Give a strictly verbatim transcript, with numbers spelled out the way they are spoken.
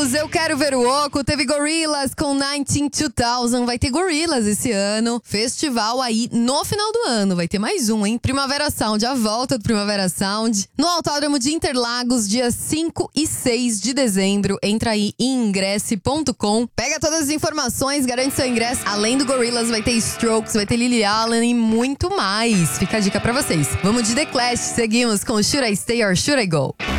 Amigos, eu quero ver o Oco. Teve Gorillaz com nineteen two thousand. Vai ter Gorillaz esse ano. Festival aí no final do ano. Vai ter mais um, hein? Primavera Sound, a volta do Primavera Sound. No Autódromo de Interlagos, dias cinco e seis de dezembro. Entra aí em ingresse ponto com. Pega todas as informações, garante seu ingresso. Além do Gorillaz, vai ter Strokes, vai ter Lily Allen e muito mais. Fica a dica pra vocês. Vamos de The Clash. Seguimos com Should I Stay or Should I Go?